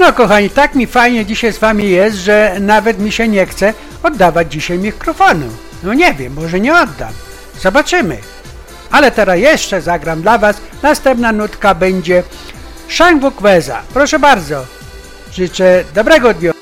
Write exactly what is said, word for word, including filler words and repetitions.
No kochani, tak mi fajnie dzisiaj z wami jest, że nawet mi się nie chce oddawać dzisiaj mikrofonu. No nie wiem, może nie oddam. Zobaczymy. Ale teraz jeszcze zagram dla was. Następna nutka będzie Shangwu Kweza. Proszę bardzo. Życzę dobrego dnia.